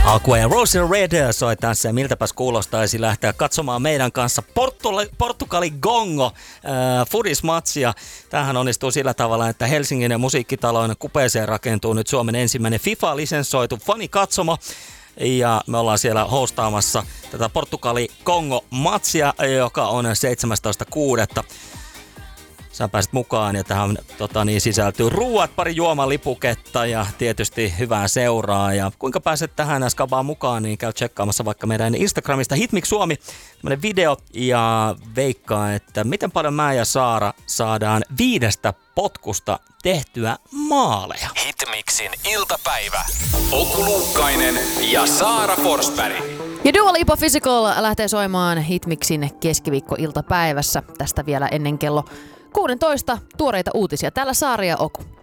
Aqua ja Rosie Red soi tässä ja miltäpäs kuulostaisi lähteä katsomaan meidän kanssa Portugali-Gongo fudismatsia. Tämähän onnistuu sillä tavalla, että Helsingin musiikkitalojen kupeeseen rakentuu nyt Suomen ensimmäinen FIFA-lisenssoitu fanikatsomo. Ja me ollaan siellä hostaamassa tätä Portugali-Kongo-matsia, joka on 17.6. Sä pääset mukaan ja tähän sisältyy ruuat, pari juomalipuketta ja tietysti hyvää seuraa. Ja kuinka pääset tähän skabaan mukaan, niin käy tsekkaamassa vaikka meidän Instagramista Hitmix Suomi, tämmönen video ja veikkaa, että miten paljon mä ja Saara saadaan 5 potkusta tehtyä maaleja. Hitmixin iltapäivä. Oku Luukkainen ja Saara Forsberg. Ja Dua Lipa Physical lähtee soimaan Hitmixin keskiviikko-iltapäivässä. Tästä vielä ennen kello 16 tuoreita uutisia. Täällä Saara ja Oku.